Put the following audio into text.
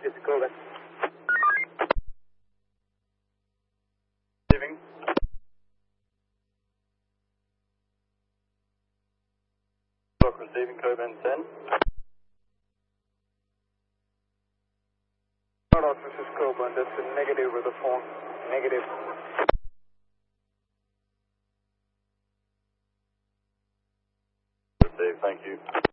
It's Corbin. Receiving. Block receiving Corbin 10. Start off, this is Coburn. That's a negative with the phone. Negative. Receive, thank you.